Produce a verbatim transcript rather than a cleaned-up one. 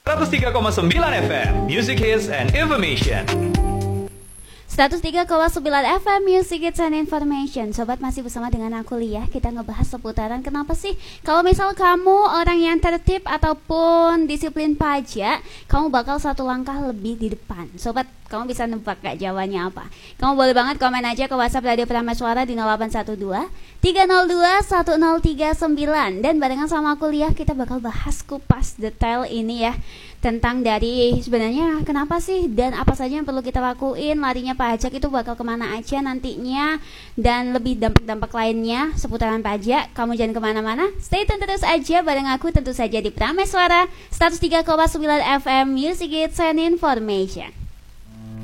seratus tiga koma sembilan F M Music Hits and Information. seratus tiga koma sembilan F M Music Hits and Information. Sobat, masih bersama dengan aku Lia. Kita ngebahas seputaran kenapa sih kalau misal kamu orang yang tertib ataupun disiplin pajak, kamu bakal satu langkah lebih di depan. Sobat, kamu bisa nebak gak jawabannya apa? Kamu boleh banget komen aja ke WhatsApp Radio Prameswara di nol delapan satu dua tiga nol dua satu nol tiga sembilan. Dan barengan sama aku Lia, kita bakal bahas kupas detail ini ya, tentang dari sebenarnya kenapa sih dan apa saja yang perlu kita lakuin, larinya pajak itu bakal kemana aja nantinya, dan lebih dampak-dampak lainnya seputaran pajak. Kamu jangan kemana-mana, stay tune terus aja bareng aku tentu saja di Prameswara seratus tiga koma sembilan F M Music Hits and Information.